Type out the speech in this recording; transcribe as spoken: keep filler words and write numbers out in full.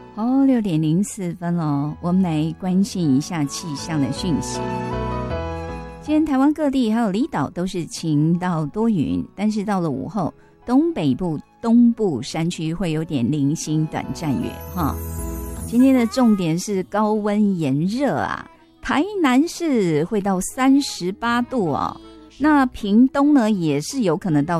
哦，六点零四分哦，我们来关心一下气象的讯息。今天台湾各地还有离岛都是晴到多云，但是到了午后，东北部、东部山区会有点零星短暂雨哈。今天的重点是高温炎热啊，台南市会到三十八度哦，那屏东呢也是有可能到